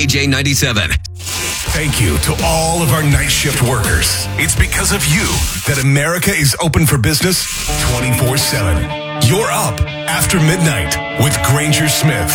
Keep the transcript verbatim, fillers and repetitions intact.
K J ninety-seven. Thank you to all of our night shift workers. It's because of you that America is open for business twenty-four seven. You're up after midnight with Granger Smith.